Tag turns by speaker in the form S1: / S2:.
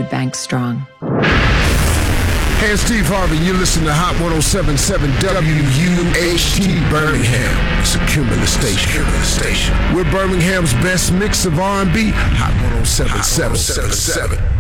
S1: would bank strong.
S2: Hey, it's Steve Harvey. You listen to Hot 107.7 WUHT Birmingham. It's a Cumulus station. We're Birmingham's best mix of R&B. Hot 107.7.